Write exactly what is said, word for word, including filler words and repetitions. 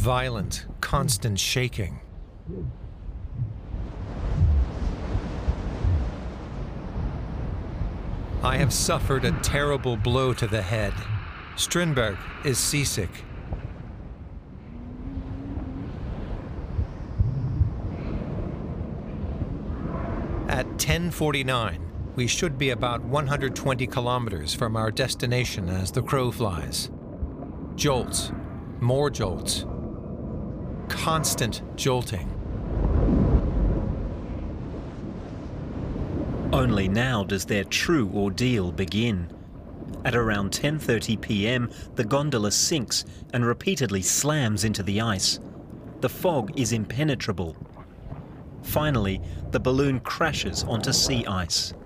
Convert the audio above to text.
Violent, constant shaking. I have suffered a terrible blow to the head. Strindberg is seasick. At ten forty-nine, we should be about one hundred twenty kilometers from our destination as the crow flies. Jolts, more jolts, constant jolting. Only now does their true ordeal begin. At around ten thirty p m, the gondola sinks and repeatedly slams into the ice. The fog is impenetrable. Finally, the balloon crashes onto sea ice.